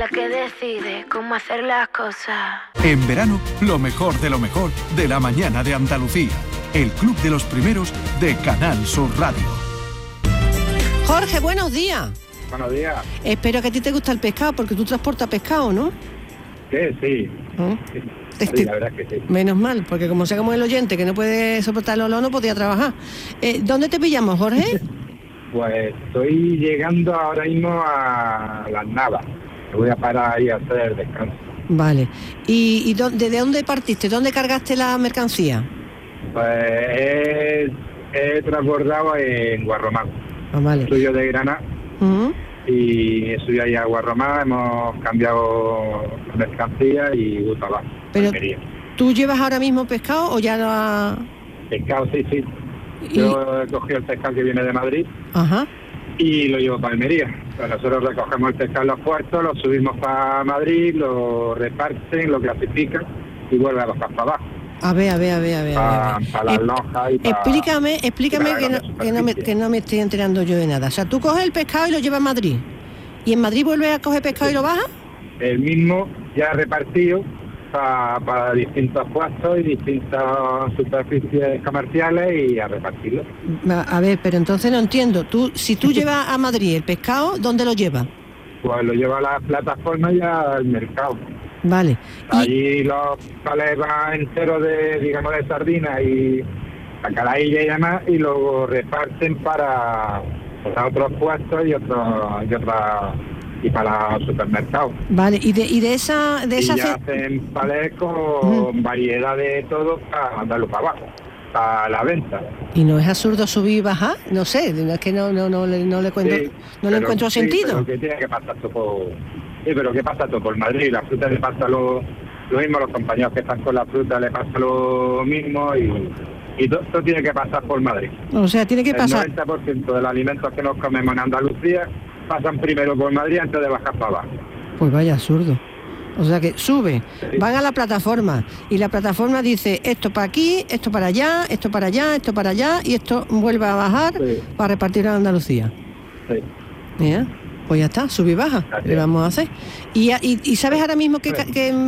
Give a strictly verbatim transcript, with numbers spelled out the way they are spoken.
la que decide cómo hacer las cosas. En verano, lo mejor de lo mejor de la mañana de Andalucía. El club de los primeros de Canal Sur Radio. Jorge, buenos días. Buenos días. Espero que a ti te gusta el pescado, porque tú transportas pescado, ¿no? Sí, sí. ¿Eh? Sí, Este, la verdad es que sí. Menos mal, porque como sé como el oyente que no puede soportar el olor, no podía trabajar. Eh, ¿Dónde te pillamos, Jorge? Pues estoy llegando ahora mismo a Las Navas. Me voy a parar ahí a hacer descanso. Vale. ¿Y, y dó- de dónde partiste? ¿Dónde cargaste la mercancía? Pues he, he transbordado en Guarromán. Ah, vale. Soy yo de Granada Ujú. y soy ahí a Guarromán. Hemos cambiado mercancía y gusto abajo. Pero- Almería. ¿Tú llevas ahora mismo pescado o ya lo has...? Pescado, sí, sí. Y- Yo he cogido el pescado que viene de Madrid Ajá. y lo llevo para Almería. Pues nosotros recogemos el pescado en los puertos, lo subimos para Madrid, lo reparten, lo clasifican y vuelve a bajar para abajo. A ver, a ver, a ver, a ver. a ver. Para las Ep- lonjas y para... Explícame, explícame para que la no, que, no me, superficie. que no me estoy enterando yo de nada. O sea, tú coges el pescado y lo llevas a Madrid. ¿Y en Madrid vuelves a coger pescado y lo bajas? El mismo ya repartido para, para distintos puestos y distintas superficies comerciales y a repartirlo. A a ver, pero entonces no entiendo. Tú, si tú llevas a Madrid el pescado, ¿dónde lo llevas? Pues lo lleva a la plataforma y al mercado. Vale. Y, Allí los palés van enteros de, digamos, de sardinas y a calailla y demás, y luego reparten para, para otros puestos y otros y otras y para los supermercados. vale, y de, y de esa, de Y esa ya ce- hacen palés con variedad de todo para mandarlo para abajo, para la venta. ¿Y no es absurdo subir y bajar? No sé, es que no, no, no, le- no le cuento, Sí, no le pero- encuentro sí, sentido. Pero que tiene que pasar todo por... Sí, pero que pasa todo por Madrid. La fruta le pasa lo, lo mismo, los compañeros que están con la fruta le pasa lo mismo y, y todo, todo tiene que pasar por Madrid. O sea, tiene que pasar. El noventa por ciento de los alimentos que nos comemos en Andalucía pasan primero por Madrid antes de bajar para abajo. Pues vaya absurdo. O sea que sube, Sí. van a la plataforma y la plataforma dice esto para aquí, esto para allá, esto para allá, esto para allá y esto vuelve a bajar Sí. para repartir en Andalucía. Sí. Mira, pues ya está, sube y baja. Así ¿Qué le es. vamos a hacer? Y, y, y sabes ahora mismo que, ca- que